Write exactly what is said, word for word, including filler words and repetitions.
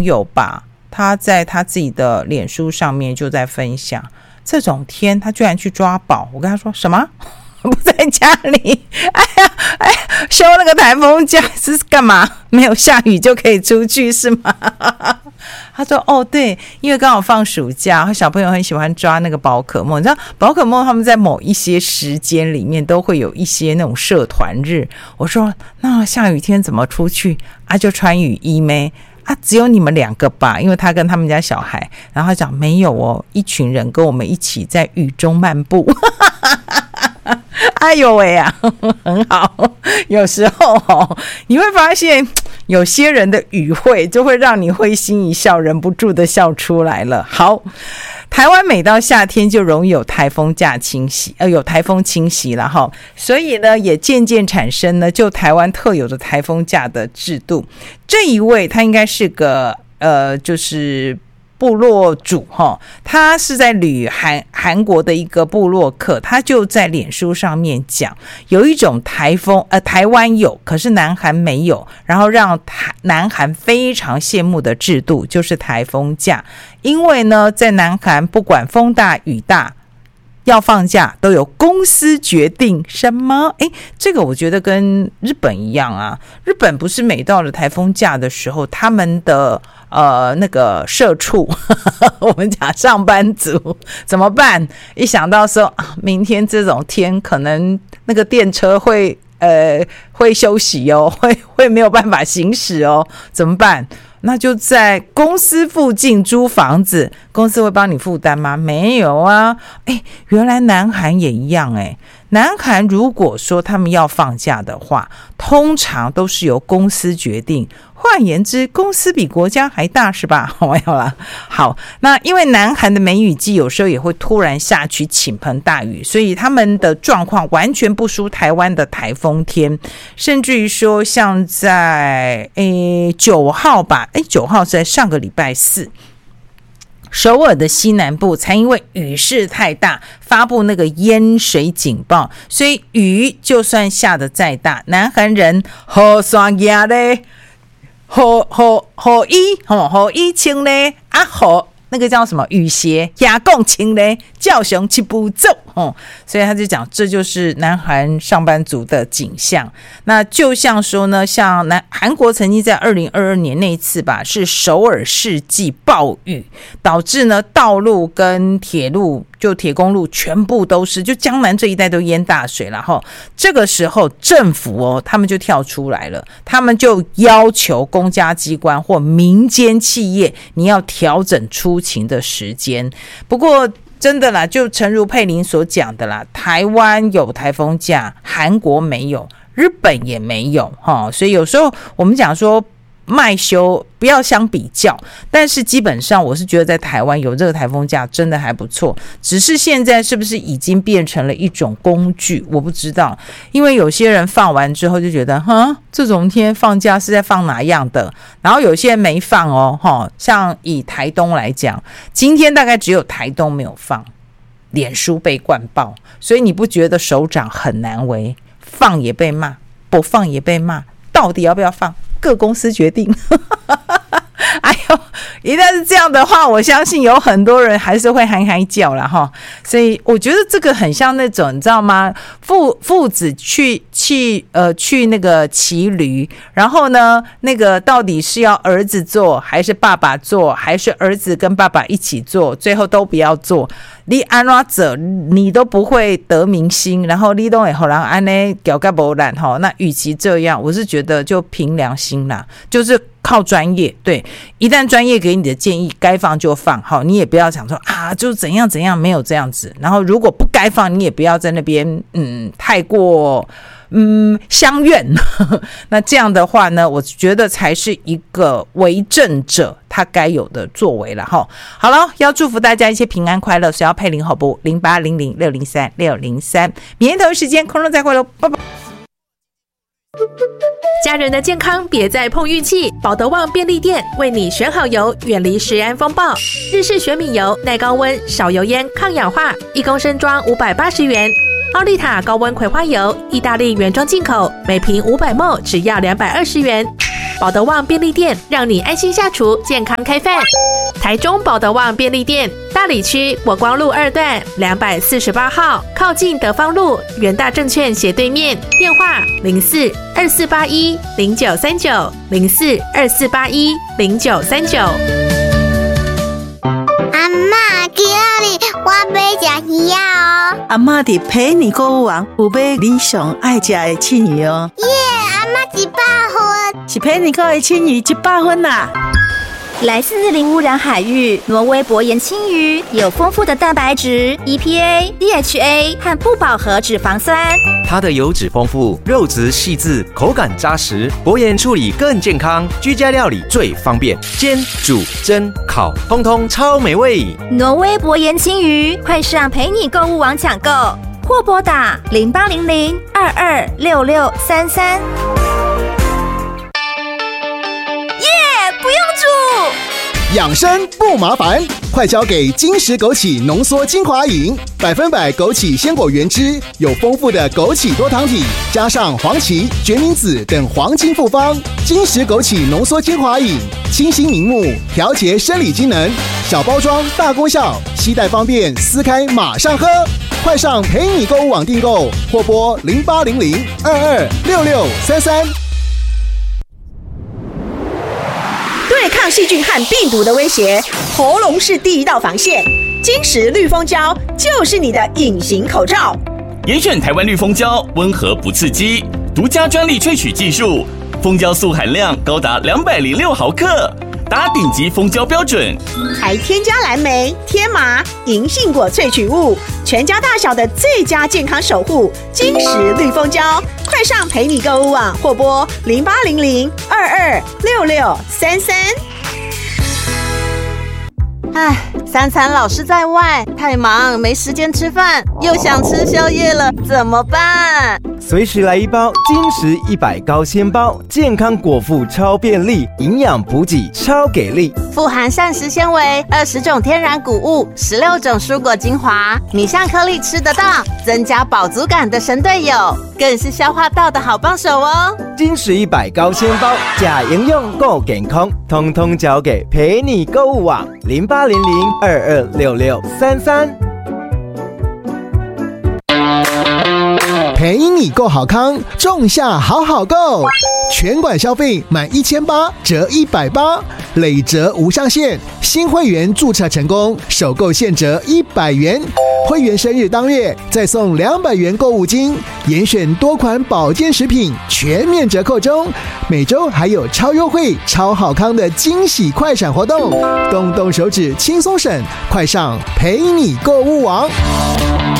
友吧，他在他自己的脸书上面就在分享，这种天他居然去抓宝。我跟他说什么？不在家里？哎呀，哎呀，休那个台风假是干嘛？没有下雨就可以出去是吗？他说哦对，因为刚好放暑假，小朋友很喜欢抓那个宝可梦。你知道宝可梦他们在某一些时间里面都会有一些那种社团日。我说那下雨天怎么出去啊？就穿雨衣咩？啊，只有你们两个吧，因为他跟他们家小孩。然后他讲没有哦，一群人跟我们一起在雨中漫步。哎呦喂啊，很好。有时候哦，你会发现有些人的语汇就会让你会心一笑，忍不住的笑出来了。好，台湾每到夏天就容易有台风假侵袭，呃，有台风侵袭了哈，所以呢，也渐渐产生呢，就台湾特有的台风假的制度。这一位他应该是个呃，就是部落主哈，他是在旅韩韩国的一个部落客，他就在脸书上面讲，有一种台风，呃，台湾有，可是南韩没有，然后让台南韩非常羡慕的制度就是台风假，因为呢，在南韩不管风大雨大，要放假都由公司决定。什么？诶，这个我觉得跟日本一样啊。日本不是每到了台风假的时候，他们的呃那个社畜，我们讲上班族怎么办？一想到说、啊、明天这种天，可能那个电车会呃会休息哦，会会没有办法行驶哦，怎么办？那就在公司附近租房子，公司会帮你负担吗？没有啊。诶，原来南韩也一样诶。南韩如果说他们要放假的话，通常都是由公司决定。换言之，公司比国家还大是吧？没有啦。好，那因为南韩的梅雨季有时候也会突然下起倾盆大雨，所以他们的状况完全不输台湾的台风天，甚至于说像在诶九号吧，诶九号是在上个礼拜四。首尔的西南部才因为雨势太大发布那个淹水警报，所以雨就算下得再大，南韩人好酸呀嘞，好好好衣好好衣穿嘞啊好。那个叫什么雨鞋亚共情嘞，叫熊七步走、哦、所以他就讲这就是南韩上班族的景象。那就像说呢，像南韩国曾经在二零二二年那一次吧，是首尔世纪暴雨，导致呢道路跟铁路就铁公路全部都是，就江南这一带都淹大水了哈。这个时候政府哦，他们就跳出来了，他们就要求公家机关或民间企业，你要调整出勤的时间。不过真的啦，就诚如佩玲所讲的啦，台湾有台风假，韩国没有，日本也没有哈。所以有时候我们讲说卖修不要相比较，但是基本上我是觉得在台湾有这个台风假真的还不错，只是现在是不是已经变成了一种工具我不知道。因为有些人放完之后就觉得哈，这种天放假是在放哪样的，然后有些人没放哦，像以台东来讲，今天大概只有台东没有放，脸书被灌爆，所以你不觉得首长很难为，放也被骂，不放也被骂，到底要不要放各公司决定。哎呦，一旦是这样的话，我相信有很多人还是会嗨嗨叫啦齁。所以我觉得这个很像那种你知道吗，父父子去去呃去那个骑驴，然后呢那个到底是要儿子做还是爸爸做，还是儿子跟爸爸一起做，最后都不要做，你安怎做你都不会得民心，然后你都会让人安呢搞个没烂齁。那与其这样，我是觉得就凭良心啦，就是靠专业。对，一旦专业给你的建议该放就放，好，你也不要想说啊就怎样怎样，没有这样子。然后如果不该放，你也不要在那边嗯太过嗯相怨。那这样的话呢，我觉得才是一个为政者他该有的作为了齁。好了，要祝福大家一些平安快乐，所以要配零好不零八零零六零三六零三，明天同一时间空中再会喽，拜拜。 家人的健康别再碰运气，保德旺便利店为你选好油，远离食安风暴。日式玄米油，耐高温，少油烟，抗氧化，一公升装五百八十元。奥利塔高温葵花油，意大利原装进口，每瓶五百毫升只要两百二十元。 保德旺便利店，让你安心下厨，健康开饭。台中保德旺便利店，大里区国光路二段两百四十八号，靠近德芳路元大证券斜对面，电话零四二四八一零九三九零四二四八一零九三九。 阿嬷，今日我要吃鱼哦。 阿嬷伫陪你购物网有买你上爱吃的青鱼哦。 耶，阿嬷一百分， 是陪你购的青鱼一百分啦。 来自零污染海域，挪威薄盐青鱼有丰富的蛋白质、E P A、D H A 和不饱和脂肪酸。 它的油脂丰富，肉质细致，口感扎实，薄盐处理更健康，居家料理最方便，煎、煮、蒸、烤，通通超美味。 挪威薄盐青鱼，快上陪你购物网抢购，或拨打零八零零二二六六三三。不用煮， 养生不麻烦，快交给金石枸杞浓缩精华饮，百分百枸杞鲜果原汁，有丰富的枸杞多糖体，加上黄芪、决明子等黄金复方。金石枸杞浓缩精华饮，清新明目，调节生理机能，小包装大功效，携带方便，撕开马上喝。快上陪你购物网订购，或拨零八零零二二六六三三。 对抗细菌和病毒的威胁，喉咙是第一道防线。金石绿蜂胶就是你的隐形口罩。 严选台湾绿蜂胶，温和不刺激，独家专利萃取技术，蜂胶素含量高达两百零六毫克，达顶级蜂胶标准， 还添加蓝莓、天麻、银杏果萃取物，全家大小的最佳健康守护。金石绿蜂胶，快上陪你购物网或拨零八零零二二六六三三。 唉，三餐老是在外，太忙没时间吃饭，又想吃宵夜了，怎么办？ 随时来一包金石一百高纤包，健康果腹超便利，营养补给超给力， 富含膳食纤维、二十种天然谷物、十六种蔬果精华，米香颗粒吃得到，增加饱足感的神队友，更是消化道的好帮手哦。 金石一百高纤包，假营养够健康，通通交给陪你购物网零八零零二二六六三三。 陪你购好康，仲夏好好购，全馆消费满一千八折一百八，累折无上限。新会员注册成功，首购现折一百元，会员生日当月再送两百元购物金，严选多款保健食品全面折扣中，每周还有超优惠、超好康的惊喜快闪活动，动动手指轻松省，快上陪你购物网。